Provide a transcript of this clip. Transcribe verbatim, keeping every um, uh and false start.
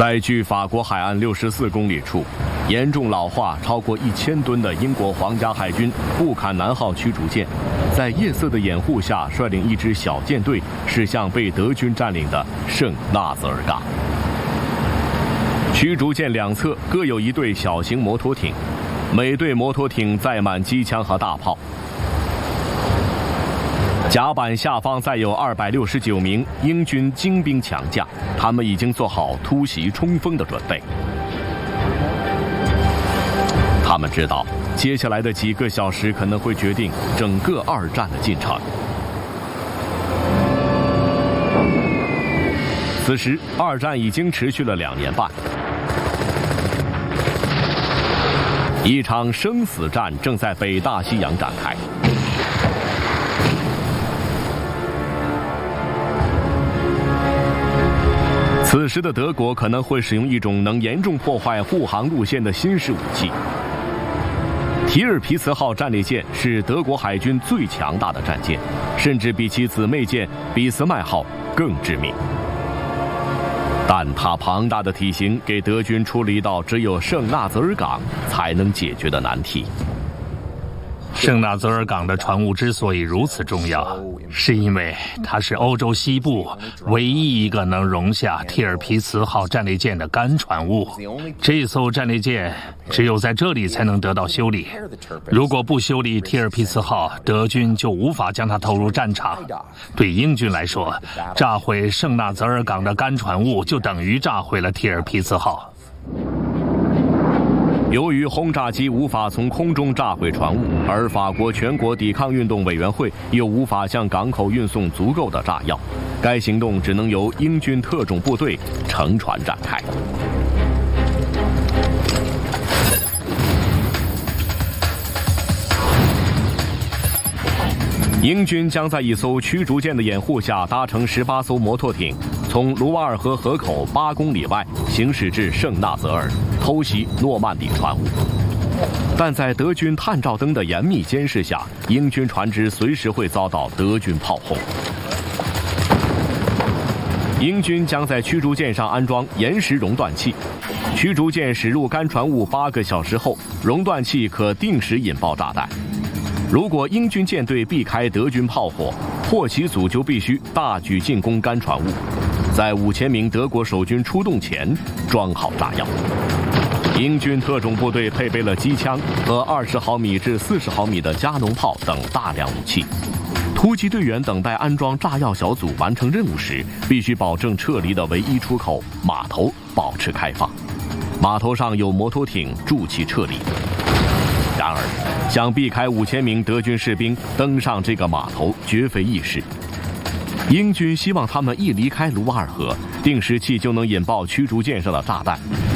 在距法国海岸六十四公里处，严重老化、超过一千吨的英国皇家海军布坎南号驱逐舰，在夜色的掩护下，率领一支小舰队驶向被德军占领的圣纳泽尔港。驱逐舰两侧各有一队小型摩托艇，每队摩托艇载满机枪和大炮。甲板下方载有二百六十九名英军精兵强将，他们已经做好突袭冲锋的准备。他们知道，接下来的几个小时可能会决定整个二战的进程。此时，二战已经持续了两年半，一场生死战正在北大西洋展开。此时的德国可能会使用一种能严重破坏护航路线的新式武器。提尔皮茨号战列舰是德国海军最强大的战舰，甚至比其姊妹舰俾斯麦号更致命。但它庞大的体型给德军出了一道只有圣纳泽尔港才能解决的难题。 圣纳泽尔港的船坞之所以如此重要，是因为它是欧洲西部唯一一个能容下提尔皮茨号战列舰的干船坞。这艘战列舰只有在这里才能得到修理，如果不修理提尔皮茨号，德军就无法将它投入战场。对英军来说，炸毁圣纳泽尔港的干船坞就等于炸毁了提尔皮茨号。 由于轰炸机无法从空中炸毁船坞，而法国全国抵抗运动委员会又无法向港口运送足够的炸药，该行动只能由英军特种部队乘船展开。英军将在一艘驱逐舰的掩护下，搭乘十八艘摩托艇，从卢瓦尔河河口八公里外行驶至圣纳泽尔，偷袭诺曼底船坞。但在德军探照灯的严密监视下，英军船只随时会遭到德军炮轰。英军将在驱逐舰上安装岩石熔断器，驱逐舰驶入干船坞八个小时后，熔断器可定时引爆炸弹。如果英军舰队避开德军炮火，霍奇组就必须大举进攻干船坞，在五千名德国守军出动前装好炸药。英军特种部队配备了机枪和二十毫米至四十毫米的加农炮等大量武器。突击队员等待安装炸药小组完成任务时，必须保证撤离的唯一出口码头保持开放，码头上有摩托艇助其撤离。然而，想避开五千名德军士兵登上这个码头绝非易事。英军希望他们一离开卢瓦尔河，定时器就能引爆驱逐舰上的炸弹。